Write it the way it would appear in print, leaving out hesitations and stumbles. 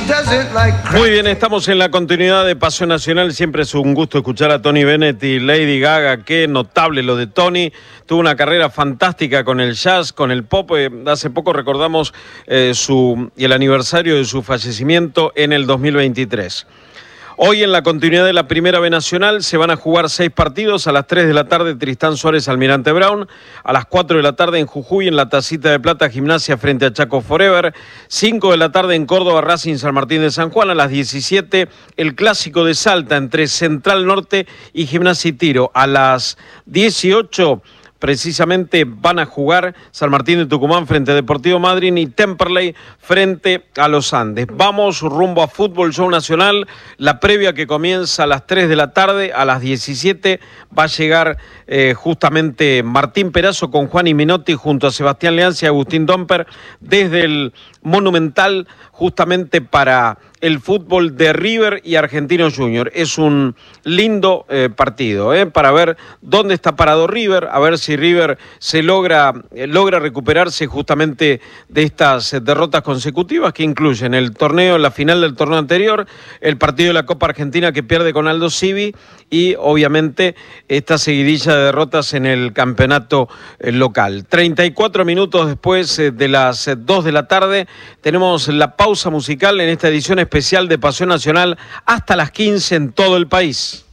Muy bien, estamos en la continuidad de Pasión Nacional. Siempre es un gusto escuchar a Tony Bennett y Lady Gaga. Qué notable lo de Tony. Tuvo una carrera fantástica con el jazz, con el pop. Hace poco recordamos el aniversario de su fallecimiento en el 2023. Hoy en la continuidad de la Primera B Nacional se van a jugar 6 partidos. A las 3 de la tarde Tristán Suárez Almirante Brown. A las 4 de la tarde en Jujuy en la Tacita de Plata Gimnasia frente a Chaco Forever. 5 de la tarde en Córdoba Racing San Martín de San Juan. A las 17 el clásico de Salta entre Central Norte y Gimnasia y Tiro. A las 18 precisamente van a jugar San Martín de Tucumán frente a Deportivo Madryn y Temperley frente a los Andes. Vamos rumbo a Fútbol Show Nacional. La previa que comienza a las 3 de la tarde, a las 17 va a llegar justamente Martín Perazo con Juan y Minotti junto a Sebastián Leanza y Agustín Domper desde el Monumental justamente para el fútbol de River y Argentinos Juniors. Es un lindo partido para ver dónde está parado River, a ver si River se logra recuperarse justamente de estas derrotas consecutivas que incluyen el torneo, la final del torneo anterior, el partido de la Copa Argentina que pierde con Aldo Civi y obviamente esta seguidilla de derrotas en el campeonato local. 34 minutos después de las 2 de la tarde tenemos la pausa musical en esta edición especial de Pasión Nacional hasta las 15 en todo el país.